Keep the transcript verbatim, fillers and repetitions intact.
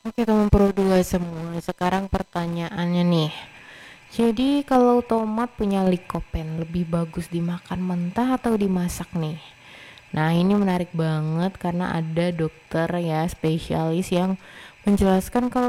Oke teman Pro dua semua, sekarang pertanyaannya nih. Jadi kalau tomat punya likopen, lebih bagus dimakan mentah atau dimasak nih? Nah ini menarik banget karena ada dokter ya spesialis yang menjelaskan kalau